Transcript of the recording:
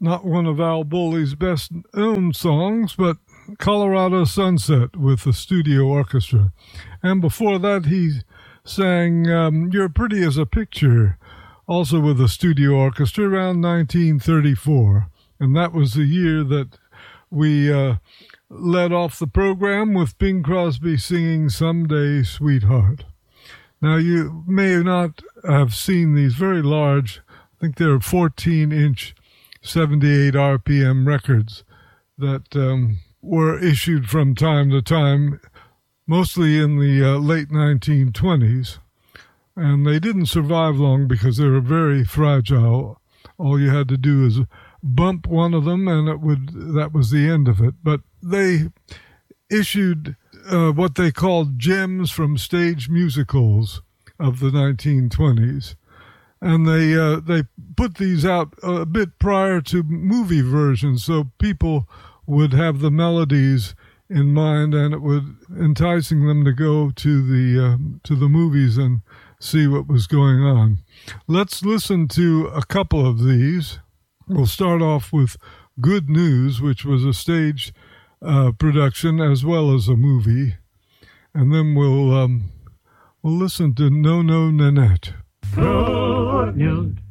not one of Al Bowley's best-known songs, but Colorado Sunset with the studio orchestra. And before that, he sang You're Pretty as a Picture, also with the studio orchestra, around 1934. And that was the year that we led off the program with Bing Crosby singing Someday, Sweetheart. Now, you may not have seen these very large, I think they're 14-inch, 78 RPM records that were issued from time to time, mostly in the late 1920s. And they didn't survive long because they were very fragile. All you had to do is bump one of them, and that was the end of it. But they issued what they called gems from stage musicals of the 1920s. And they put these out a bit prior to movie versions, so people would have the melodies in mind, and it would enticing them to go to the movies and see what was going on. Let's listen to a couple of these. We'll start off with Good News, which was a stage production as well as a movie, and then we'll listen to No No Nanette. Good news.